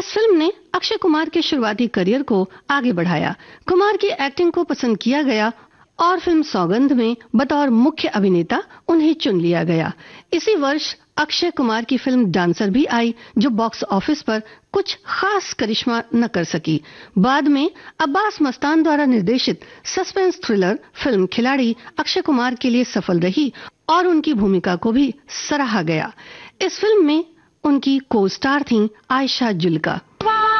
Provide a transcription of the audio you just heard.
इस फिल्म ने अक्षय कुमार के शुरुआती करियर को आगे बढ़ाया। कुमार की एक्टिंग को पसंद किया गया और फिल्म सौगंध में बतौर मुख्य अभिनेता उन्हें चुन लिया गया। इसी वर्ष अक्षय कुमार की फिल्म डांसर भी आई, जो बॉक्स ऑफिस पर कुछ खास करिश्मा न कर सकी। बाद में अब्बास मस्तान द्वारा निर्देशित सस्पेंस थ्रिलर फिल्म खिलाड़ी अक्षय कुमार के लिए सफल रही और उनकी भूमिका को भी सराहा गया। इस फिल्म में उनकी को स्टार थीं आयशा जुल्का।